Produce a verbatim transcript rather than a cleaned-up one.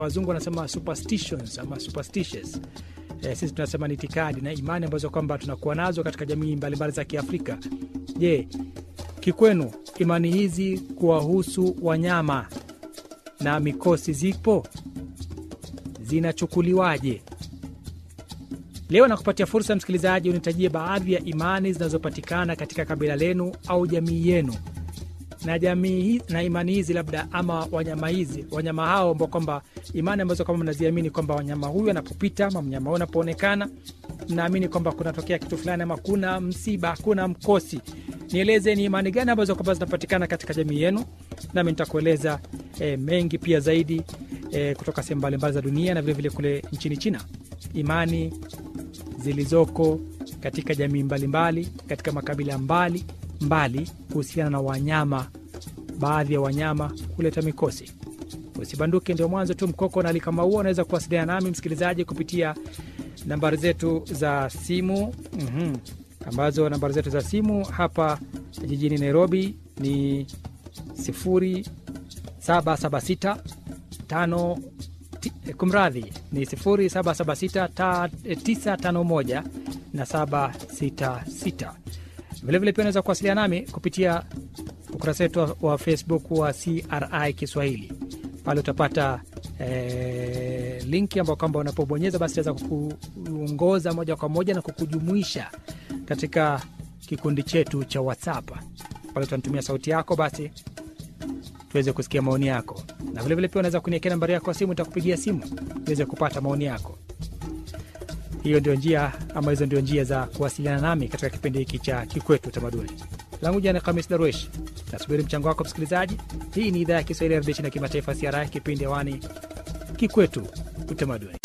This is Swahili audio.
wazungu wanasema superstitions ama superstitious. E, sisi tunasema ni itikadi na imani ambazo kwamba tunakuwa nazo katika jamii mbalimbali za Kiafrika. Je, kikwenu imani hizi kuwahusu wanyama na mikosi zipo? Zinachukuliwaje? Leo nakupatia fursa msikilizaji, unitajie baadhi ya imani zinazopatikana katika kabila lenu au jamii yenu. Na jamii na imani hizi labda ama wanyama hizi, wanyama hao ambao kwamba imani ambazo kama mnaziamini kwamba wanyama huyu anapopita ama mnyama huyu anapoonekana mnaamini kwamba kunatokea kitu fulani ama kuna msiba, kuna mkosi. Nieleze ni imani gani ambazo kwamba zinapatikana katika jamii yenu, nami nitakueleza e, mengi pia zaidi e, kutoka sehemu mbalimbali za dunia na vile vile kule nchini China. Imani zilizoko katika jamii mbalimbali, katika makabila mbali mbali kuhusiana na wanyama, baadhi ya wanyama kuleta mikosi. Usibanduke, ndio mwanzo tu mkoko, na alikama huo unaweza kuwasiliana nami msikilizaji kupitia nambari zetu za simu. Mhm. Ambazo nambari zetu za simu hapa jijini Nairobi ni sifuri saba saba sita tano kumradhi ni sifuri saba saba sita tisa tano moja na saba sita sita. Vile vile pia unaweza kuwasiliana nami kupitia ukurasa wetu wa Facebook wa C R I Kiswahili. Pale utapata e, linki ambayo kwamba unapobonyeza basi itaweza kukuongoza moja kwa moja na kukujumuisha katika kikundi chetu cha WhatsApp. Pale utanitumia sauti yako basi tuweze kusikia maoni yako. Na vile vile pia unaweza kuniwekea nambari yako ya simu, nitakupigia simu niweze kupata maoni yako. Hiyo ndio njia ama hizo ndio njia za kuwasiliana nami katika kipindi hiki cha Kikwetu Utamaduni. Langu jina ni Khamis Darwesh. Nasubiri mchango wako msikilizaji. Hii ni idhaa ya Kiswahili ya redio na kimataifa C R I, kipindi hewani Kikwetu Utamaduni.